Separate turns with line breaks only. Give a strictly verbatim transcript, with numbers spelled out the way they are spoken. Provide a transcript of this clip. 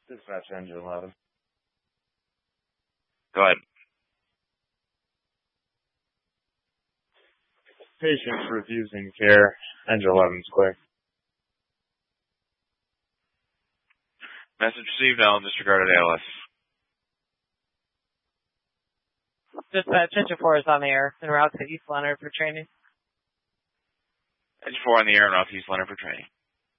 Dispatch engine eleven.
Go ahead.
Patient refusing care. Engine eleven's clear.
Message received. Now disregarded A L S.
Dispatch, engine four is on the air en route to East Leonard for training.
Engine four on the air and off East Leonard for training.